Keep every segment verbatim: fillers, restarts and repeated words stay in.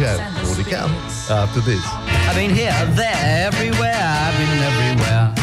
chat. More to come after this. I've been here, there, everywhere. I've been everywhere.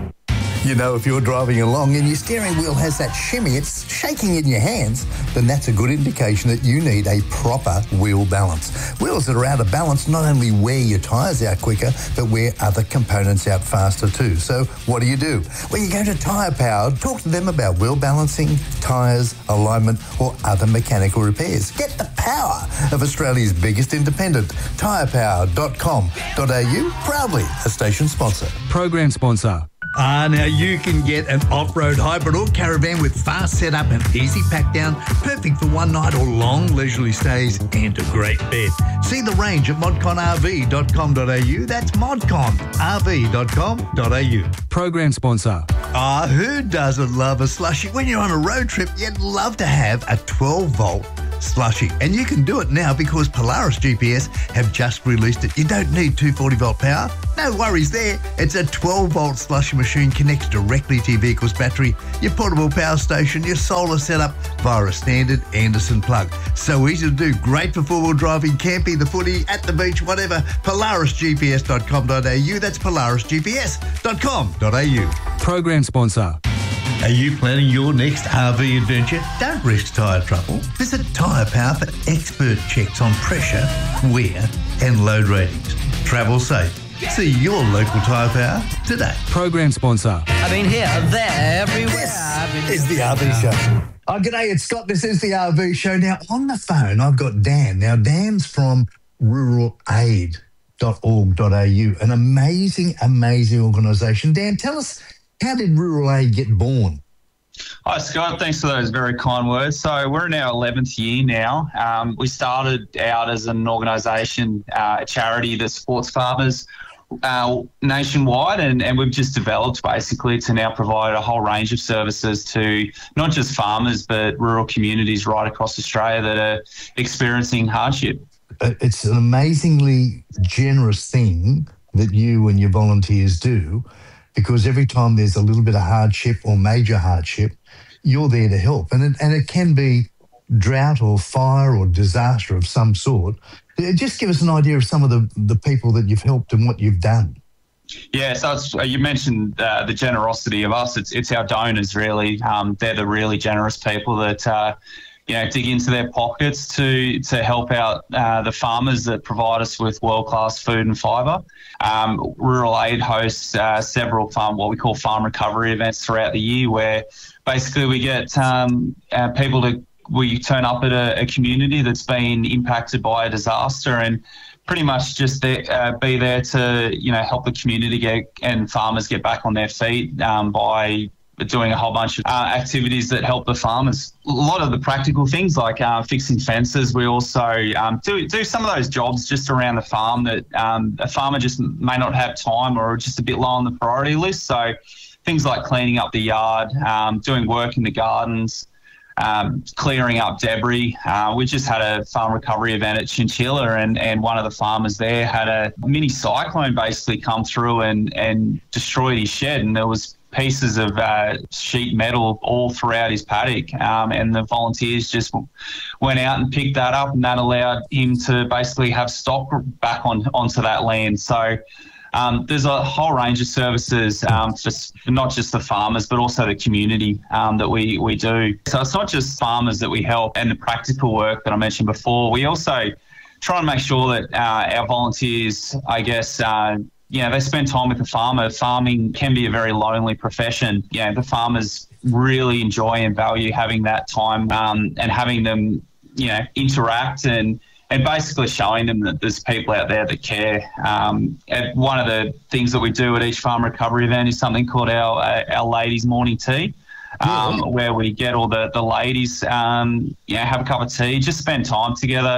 You know, if you're driving along and your steering wheel has that shimmy, it's shaking in your hands, then that's a good indication that you need a proper wheel balance. Wheels that are out of balance not only wear your tyres out quicker, but wear other components out faster too. So what do you do? Well, you go to Tyre Power, talk to them about wheel balancing, tyres, alignment, or other mechanical repairs. Get the power of Australia's biggest independent, tyre power dot com dot a u, proudly a station sponsor. Program sponsor. Ah, now you can get an off-road hybrid or caravan with fast setup and easy pack down, perfect for one night or long leisurely stays, and a great bed. See the range at modcon r v dot com dot a u. That's modcon r v dot com dot a u. Program sponsor. Ah, who doesn't love a slushy? When you're on a road trip, you'd love to have a twelve volt slushy. And you can do it now because Polaris G P S have just released it. You don't need two hundred forty volt power. No worries there. It's a twelve volt slushy machine connected directly to your vehicle's battery, your portable power station, your solar setup via a standard Anderson plug. So easy to do. Great for four-wheel driving, camping, the footy, at the beach, whatever. Polaris G P S dot com dot a u. That's Polaris G P S dot com dot a u. Program sponsor. Are you planning your next R V adventure? Don't risk tyre trouble. Visit Tyre Power for expert checks on pressure, wear and load ratings. Travel safe. See your local Tyre Power today. Program sponsor. I've been here, there, everywhere. This I've been is the R V Show. Oh, g'day, it's Scott. This is the R V Show. Now, on the phone, I've got Dan. Now, Dan's from rural aid dot org dot a u, an amazing, amazing organisation. Dan, tell us, how did Rural Aid get born? Hi, Scott. Thanks for those very kind words. So we're in our eleventh year now. Um, we started out as an organisation, uh, a charity that supports farmers uh, nationwide, and, and we've just developed basically to now provide a whole range of services to not just farmers but rural communities right across Australia that are experiencing hardship. It's an amazingly generous thing that you and your volunteers do, because every time there's a little bit of hardship or major hardship, you're there to help. And it, and it can be drought or fire or disaster of some sort. Just give us an idea of some of the, the people that you've helped and what you've done. Yeah, so it's, uh, you mentioned uh, the generosity of us. It's it's our donors, really. Um, they're the really generous people that uh, you know, dig into their pockets to to help out uh, the farmers that provide us with world-class food and fibre. Um, Rural Aid hosts uh, several farm, what we call farm recovery events throughout the year, where basically we get um, uh, people to, we turn up at a, a community that's been impacted by a disaster and pretty much just there, uh, be there to, you know, help the community get and farmers get back on their feet um, by doing a whole bunch of uh, activities that help the farmers. A lot of the practical things like uh, fixing fences. We also um, do do some of those jobs just around the farm that um, a farmer just may not have time or just a bit low on the priority list. So things like cleaning up the yard, um, doing work in the gardens, um, clearing up debris. Uh, we just had a farm recovery event at Chinchilla, and, and one of the farmers there had a mini cyclone basically come through and, and destroy his shed, and there was pieces of uh, sheet metal all throughout his paddock, um, and the volunteers just went out and picked that up, and that allowed him to basically have stock back on onto that land. So um, there's a whole range of services um, for, for not just the farmers but also the community um, that we, we do. So it's not just farmers that we help and the practical work that I mentioned before. We also try and make sure that uh, our volunteers, I guess, uh, you know, they spend time with the farmer. Farming can be a very lonely profession. You know, the farmers really enjoy and value having that time um, and having them, you know, interact and, and basically showing them that there's people out there that care. Um, and one of the things that we do at each farm recovery event is something called our uh, our ladies' morning tea, um, yeah. where we get all the, the ladies, um, you know, have a cup of tea, just spend time together,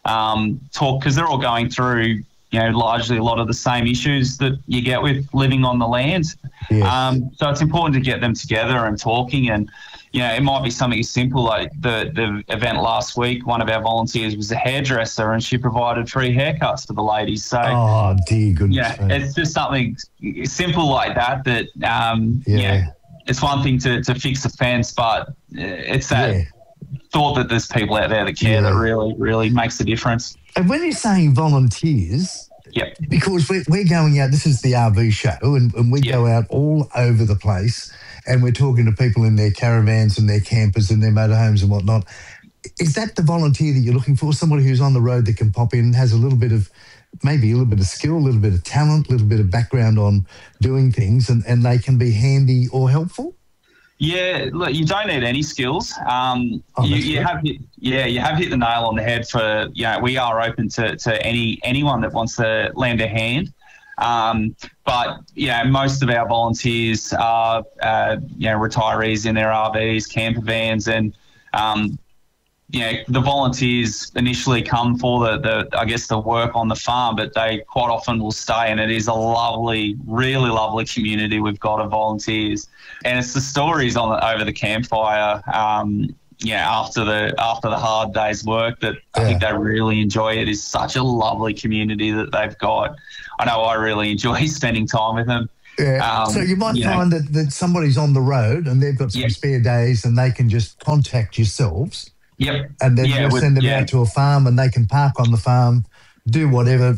um, talk, because they're all going through, you know, largely a lot of the same issues that you get with living on the land. Yes. Um, so it's important to get them together and talking, and, you know, it might be something as simple like the, the event last week. One of our volunteers was a hairdresser and she provided free haircuts for the ladies. So, oh, dear goodness. Yeah, it's just something simple like that that, um, yeah. You know, it's one thing to, to fix a fence, but it's that... Yeah. thought that there's people out there that care Yeah. that really, really makes a difference. And when you're saying volunteers, Yep. because we're, we're going out, this is the R V show, and, and we Yeah. go out all over the place, and we're talking to people in their caravans and their campers and their motorhomes and whatnot. Is that the volunteer that you're looking for? Somebody who's on the road that can pop in, has a little bit of, maybe a little bit of skill, a little bit of talent, a little bit of background on doing things, and, and they can be handy or helpful? Yeah, look, you don't need any skills. Um, Oh, you, that's you good. have hit, yeah, you have hit the nail on the head for, you know, we are open to, to any anyone that wants to lend a hand. Um, but, you know, most of our volunteers are, uh, you know, retirees in their R Vs, camper vans, and, um, you know, the volunteers initially come for the, the, I guess, the work on the farm, but they quite often will stay, and it is a lovely, really lovely community we've got of volunteers. And it's the stories on the, over the campfire, um, you know, after the after the hard day's work that I think they really enjoy. It is such a lovely community that they've got. I know I really enjoy spending time with them. Yeah. Um, so you might you know. find that, that somebody's on the road and they've got some Yeah. spare days and they can just contact yourselves, Yep. and then Yeah, you'll with- send them yeah. out to a farm and they can park on the farm, do whatever,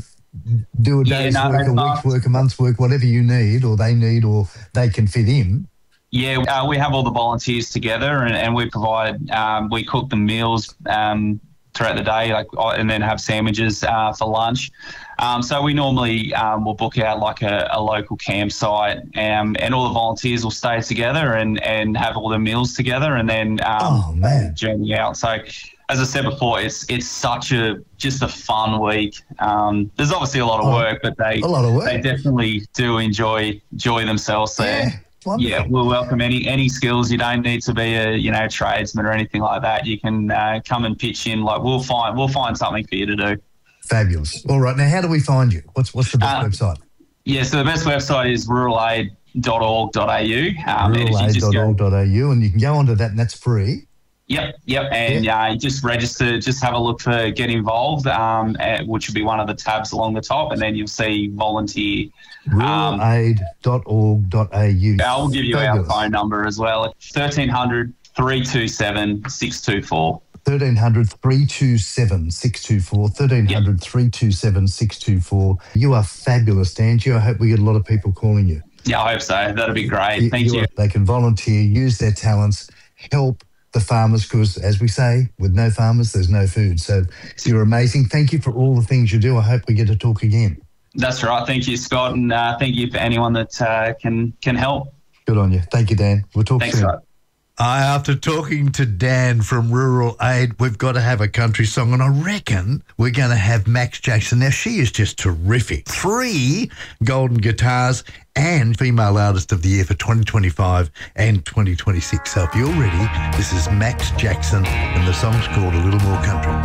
do a Yeah, day's no, work, they a park- week's work, a month's work, whatever you need or they need or they can fit in. Yeah, uh, we have all the volunteers together, and, and we provide, um, we cook them meals um, throughout the day, like, uh, and then have sandwiches uh, for lunch. Um, so we normally um, will book out like a, a local campsite, um, and all the volunteers will stay together and, and have all the meals together, and then um, Oh, man. journey out. So, as I said before, it's it's such a just a fun week. Um, there's obviously a lot of Oh, work, but they a lot of work. they definitely do enjoy enjoy themselves there. Yeah, wonderful. Yeah, we'll welcome any any skills. You don't need to be a you know tradesman or anything like that. You can uh, come and pitch in. Like we'll find we'll find something for you to do. Fabulous. All right. Now, how do we find you? What's what's the best Uh, website? Yeah, so the best website is rural aid dot org dot a u. Um, and if you just rural aid dot org go, dot a u, and you can go onto that and that's free. yep, yep, and uh, you just register. Just have a look for get involved, um, uh, which will be one of the tabs along the top, and then you'll see volunteer. rural aid dot org dot a u. I'll give you Fabulous. our phone number as well. thirteen hundred, three two seven, six two four. thirteen hundred, three two seven, six two four, thirteen hundred, three two seven, six two four. You are fabulous, Angie. I hope we get a lot of people calling you. Yeah, I hope so. That'd be great. Thank you. are- They can volunteer, use their talents, help the farmers, because as we say, with no farmers, there's no food. So you're amazing. Thank you for all the things you do. I hope we get to talk again. That's right. Thank you, Scott, and uh, thank you for anyone that uh, can can help. Good on you. Thank you, Dan. We'll talk Thanks, soon. Scott. Uh, after talking to Dan from Rural Aid, we've got to have a country song, and I reckon we're going to have Max Jackson. Now, she is just terrific. Three golden guitars and Female Artist of the Year for twenty twenty-five and twenty twenty-six. So if you're ready, this is Max Jackson, and the song's called A Little More Country.